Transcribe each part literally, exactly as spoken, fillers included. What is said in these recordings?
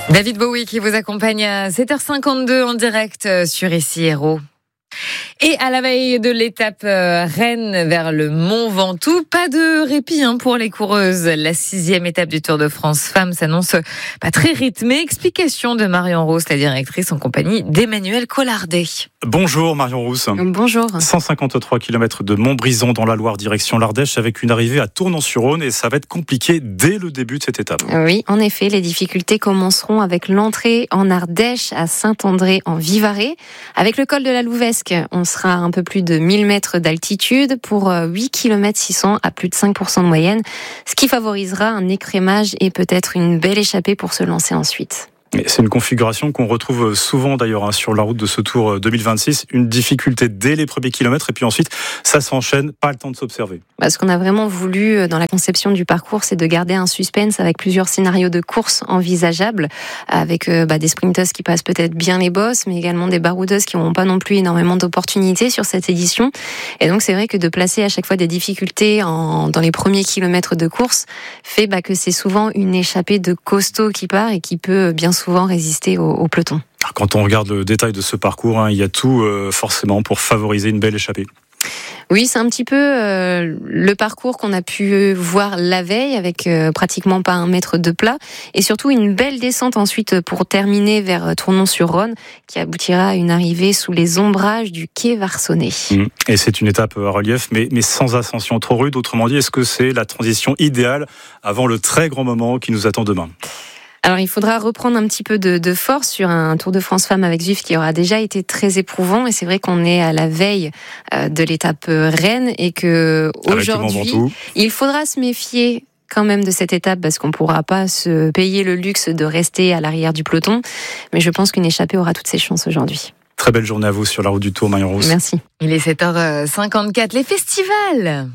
David Bowie qui vous accompagne à sept heures cinquante-deux en direct sur Ici Héros. Et à la veille de l'étape Rennes vers le Mont Ventoux, pas de répit hein, pour les coureuses. La sixième étape du Tour de France Femmes s'annonce pas très rythmée. Explication de Marion Rousse, la directrice, en compagnie d'Emmanuel Collardet. Bonjour Marion Rousse. Bonjour. cent cinquante-trois kilomètres de Montbrison dans la Loire, direction l'Ardèche, avec une arrivée à Tournon-sur-Rhône, et ça va être compliqué dès le début de cette étape. Oui, en effet, les difficultés commenceront avec l'entrée en Ardèche à Saint-André en Vivarais. Avec le col de la Louvesque, on sera à un peu plus de mille mètres d'altitude pour huit kilomètres six cents à plus de cinq pour cent de moyenne, ce qui favorisera un écrémage et peut-être une belle échappée pour se lancer ensuite. C'est une configuration qu'on retrouve souvent d'ailleurs hein, sur la route de ce Tour deux mille vingt-six. Une difficulté dès les premiers kilomètres et puis ensuite ça s'enchaîne, pas le temps de s'observer. Bah, ce qu'on a vraiment voulu dans la conception du parcours, c'est de garder un suspense avec plusieurs scénarios de course envisageables, avec euh, bah, des sprinteuses qui passent peut-être bien les bosses, mais également des baroudeuses qui n'auront pas non plus énormément d'opportunités sur cette édition. Et donc c'est vrai que de placer à chaque fois des difficultés en, dans les premiers kilomètres de course fait bah, que c'est souvent une échappée de costaud qui part et qui peut bien souvent résister au, au peloton. Quand on regarde le détail de ce parcours, hein, il y a tout euh, forcément pour favoriser une belle échappée. Oui, c'est un petit peu euh, le parcours qu'on a pu voir la veille avec euh, pratiquement pas un mètre de plat et surtout une belle descente ensuite pour terminer vers Tournon-sur-Rhône qui aboutira à une arrivée sous les ombrages du quai Varsonnet. Mmh. Et c'est une étape à relief mais, mais sans ascension trop rude. Autrement dit, est-ce que c'est la transition idéale avant le très grand moment qui nous attend demain ? Alors il faudra reprendre un petit peu de, de force sur un Tour de France Femmes avec Zwift qui aura déjà été très éprouvant et c'est vrai qu'on est à la veille de l'étape Rennes et que aujourd'hui il faudra se méfier quand même de cette étape parce qu'on ne pourra pas se payer le luxe de rester à l'arrière du peloton, mais je pense qu'une échappée aura toutes ses chances aujourd'hui. Très belle journée à vous sur la route du Tour, Marion Rousse. Merci. Il est sept heures cinquante-quatre, les festivals.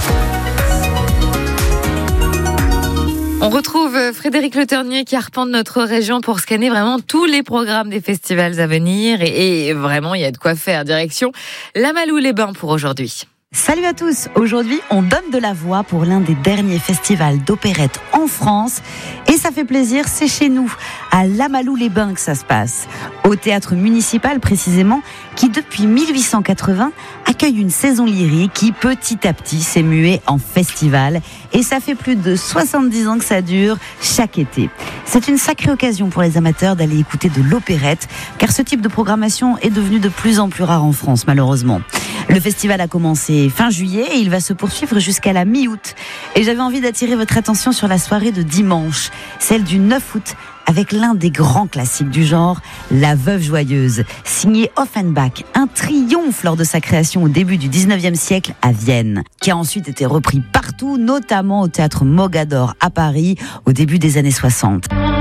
On retrouve Frédéric Le Ternier qui arpente notre région pour scanner vraiment tous les programmes des festivals à venir. Et, et vraiment, il y a de quoi faire. Direction La Malou-les-Bains pour aujourd'hui. Salut à tous. Aujourd'hui, on donne de la voix pour l'un des derniers festivals d'opérette en France. Et ça fait plaisir, c'est chez nous, à La Malou-les-Bains que ça se passe. Au théâtre municipal précisément, qui depuis mille huit cent quatre-vingts accueille une saison lyrique qui petit à petit s'est muée en festival. Et ça fait plus de soixante-dix ans que ça dure chaque été. C'est une sacrée occasion pour les amateurs d'aller écouter de l'opérette, car ce type de programmation est devenu de plus en plus rare en France, malheureusement. Le festival a commencé fin juillet et il va se poursuivre jusqu'à la mi-août. Et j'avais envie d'attirer votre attention sur la soirée de dimanche, celle du neuf août, avec l'un des grands classiques du genre, La Veuve Joyeuse, signé Offenbach, un triomphe lors de sa création au début du dix-neuvième siècle à Vienne, qui a ensuite été repris partout, notamment au théâtre Mogador à Paris, au début des années soixante.